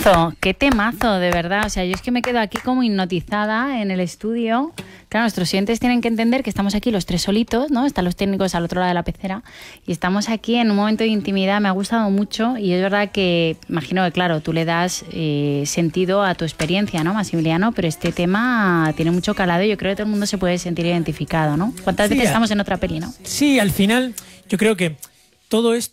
qué temazo, de verdad. O sea, yo es que me quedo aquí como hipnotizada en el estudio. Claro, nuestros oyentes tienen que entender que estamos aquí los tres solitos, ¿no? Están los técnicos al otro lado de la pecera y estamos aquí en un momento de intimidad. Me ha gustado mucho y es verdad que, imagino que, claro, tú le das sentido a tu experiencia, ¿no, Maximiliano? Pero este tema tiene mucho calado y yo creo que todo el mundo se puede sentir identificado, ¿no? ¿Cuántas veces estamos en otra peli, no? Sí, al final yo creo que todo esto